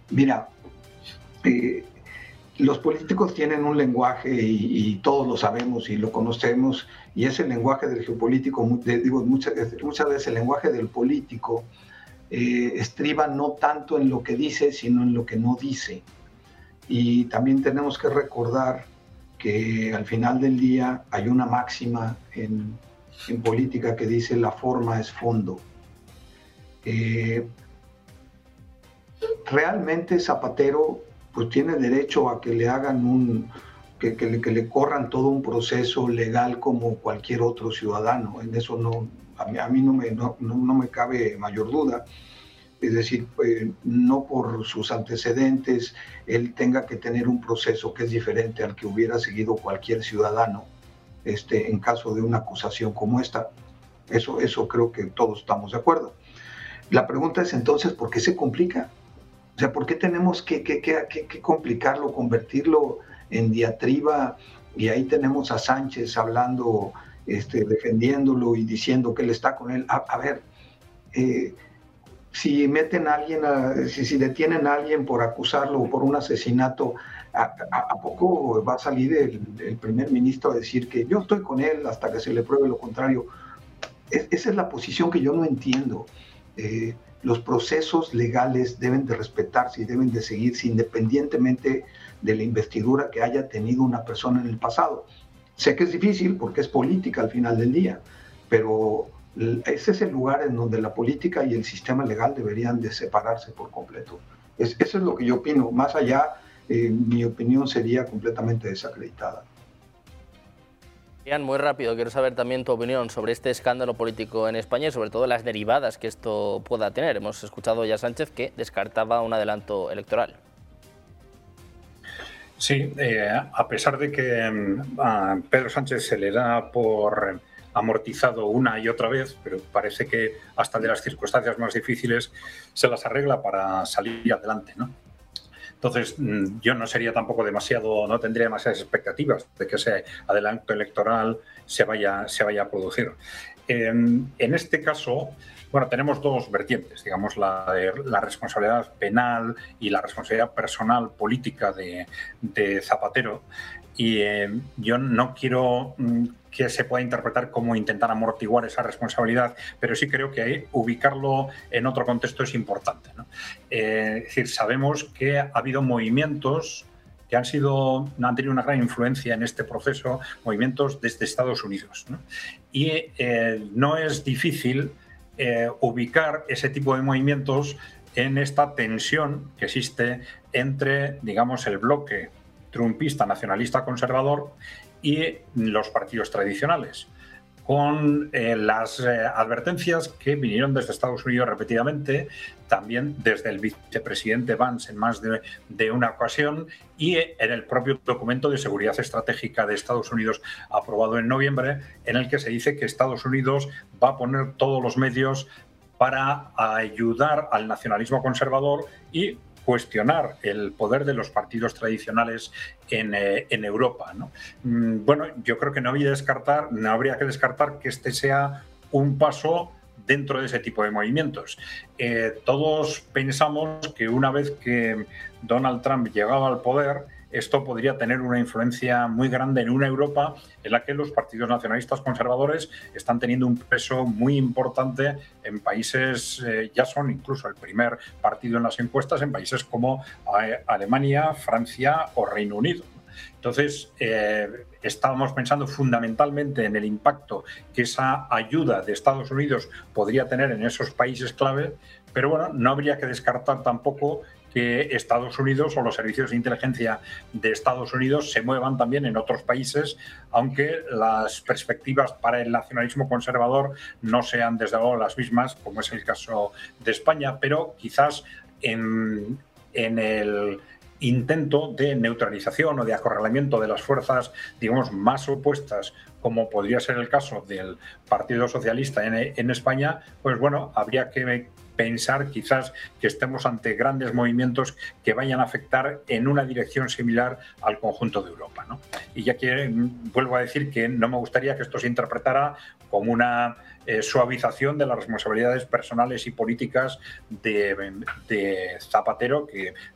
Mira, eh, los políticos tienen un lenguaje y todos lo sabemos y lo conocemos, y es el lenguaje del geopolítico, digo, muchas veces el lenguaje del político estriba no tanto en lo que dice, sino en lo que no dice. Y también tenemos que recordar que al final del día hay una máxima en política que dice la forma es fondo. Realmente Zapatero pues tiene derecho a que le hagan que le corran todo un proceso legal como cualquier otro ciudadano. En eso a mí no me cabe mayor duda. Es decir, no por sus antecedentes él tenga que tener un proceso que es diferente al que hubiera seguido cualquier ciudadano en caso de una acusación como esta. Eso creo que todos estamos de acuerdo. La pregunta es entonces, ¿por qué se complica? O sea, ¿por qué tenemos que complicarlo, convertirlo en diatriba? Y ahí tenemos a Sánchez hablando, defendiéndolo y diciendo que él está con él. A ver, si meten a alguien, si detienen a alguien por acusarlo o por un asesinato, ¿a poco va a salir el primer ministro a decir que yo estoy con él hasta que se le pruebe lo contrario? Esa es la posición que yo no entiendo. Los procesos legales deben de respetarse y deben de seguirse independientemente de la investidura que haya tenido una persona en el pasado. Sé que es difícil porque es política al final del día, pero ese es el lugar en donde la política y el sistema legal deberían de separarse por completo. Eso es lo que yo opino. Más allá, mi opinión sería completamente desacreditada. Ian, muy rápido, quiero saber también tu opinión sobre este escándalo político en España y sobre todo las derivadas que esto pueda tener. Hemos escuchado ya a Sánchez que descartaba un adelanto electoral. Sí, a pesar de que a Pedro Sánchez se le da por amortizado una y otra vez, pero parece que hasta de las circunstancias más difíciles se las arregla para salir adelante, ¿no? Entonces, yo no tendría demasiadas expectativas de que ese adelanto electoral se vaya a producir. En este caso, bueno, tenemos dos vertientes, digamos, la responsabilidad penal y la responsabilidad personal política de Zapatero. Y yo no quiero que se pueda interpretar como intentar amortiguar esa responsabilidad, pero sí creo que ubicarlo en otro contexto es importante, ¿no? Es decir, sabemos que ha habido movimientos que han tenido una gran influencia en este proceso, movimientos desde Estados Unidos, ¿no? Y no es difícil ubicar ese tipo de movimientos en esta tensión que existe entre, digamos, el bloque trumpista, nacionalista, conservador y los partidos tradicionales, con las advertencias que vinieron desde Estados Unidos repetidamente, también desde el vicepresidente Vance en más de una ocasión y en el propio documento de seguridad estratégica de Estados Unidos aprobado en noviembre, en el que se dice que Estados Unidos va a poner todos los medios para ayudar al nacionalismo conservador y cuestionar el poder de los partidos tradicionales en Europa, ¿no? Bueno, yo creo que no habría que descartar que este sea un paso dentro de ese tipo de movimientos. Todos pensamos que una vez que Donald Trump llegaba al poder, esto podría tener una influencia muy grande en una Europa en la que los partidos nacionalistas conservadores están teniendo un peso muy importante en países, ya son incluso el primer partido en las encuestas, en países como Alemania, Francia o Reino Unido. Entonces, estábamos pensando fundamentalmente en el impacto que esa ayuda de Estados Unidos podría tener en esos países clave, pero bueno, no habría que descartar tampoco que Estados Unidos o los servicios de inteligencia de Estados Unidos se muevan también en otros países, aunque las perspectivas para el nacionalismo conservador no sean desde luego las mismas, como es el caso de España, pero quizás en el intento de neutralización o de acorralamiento de las fuerzas, digamos, más opuestas, como podría ser el caso del Partido Socialista en España, pues bueno, habría que pensar quizás que estemos ante grandes movimientos que vayan a afectar en una dirección similar al conjunto de Europa, ¿no? Y ya que vuelvo a decir que no me gustaría que esto se interpretara como una suavización de las responsabilidades personales y políticas de Zapatero, que